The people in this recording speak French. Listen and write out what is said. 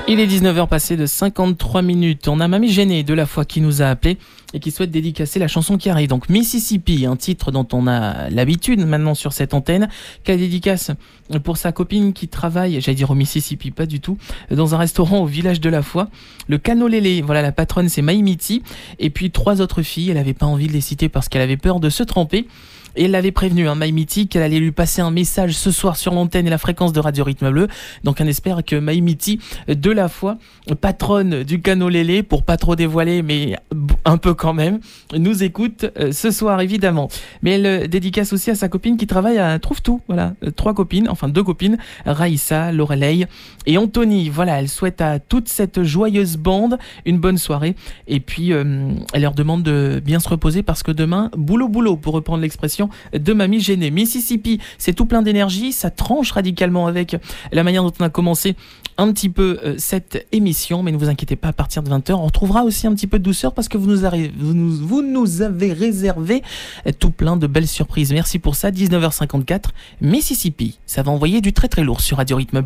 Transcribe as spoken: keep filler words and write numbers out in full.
Il est dix-neuf heures passées de cinquante-trois minutes. On a Mamie Gênée de la foi qui nous a appelé et qui souhaite dédicacer la chanson qui arrive. Donc Mississippi, un titre dont on a l'habitude maintenant sur cette antenne. Quelle dédicace pour sa copine qui travaille, j'allais dire au Mississippi, pas du tout, dans un restaurant au village de la foi. Le Canolélé, voilà, la patronne c'est Maïmiti. Et puis trois autres filles, elle avait pas envie de les citer parce qu'elle avait peur de se tromper. Et elle l'avait prévenu, hein, Maïmiti, qu'elle allait lui passer un message ce soir sur l'antenne et la fréquence de Radio Rythme Bleu. Donc on espère que Maïmiti, de la foi, patronne du Canolélé, pour pas trop dévoiler, mais un peu quand même, nous écoute euh, ce soir évidemment. Mais elle euh, dédicace aussi à sa copine qui travaille à Trouve-Tout. Voilà, euh, trois copines, enfin deux copines, Raïssa, Lorelei et Anthony. Voilà, elle souhaite à toute cette joyeuse bande une bonne soirée. Et puis euh, elle leur demande de bien se reposer parce que demain, boulot boulot, pour reprendre l'expression de Mamie Gênée. Mississippi, c'est tout plein d'énergie, ça tranche radicalement avec la manière dont on a commencé un petit peu euh, cette émission, mais ne vous inquiétez pas, à partir de vingt heures, on retrouvera aussi un petit peu de douceur parce que vous nous, avez, vous nous, vous nous avez réservé tout plein de belles surprises. Merci pour ça. Dix-neuf heures cinquante-quatre, Mississippi, ça va envoyer du très très lourd sur Radio Rythme Bleu.